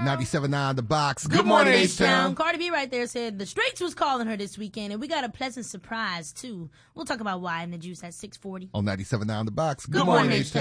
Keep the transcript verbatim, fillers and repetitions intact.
ninety-seven point nine The Box. Good, Good morning, H-Town. Cardi B right there said the Straits was calling her this weekend, and we got a pleasant surprise, too. We'll talk about why in the juice at six forty. On ninety-seven point nine The Box. Good, Good morning, H-Town.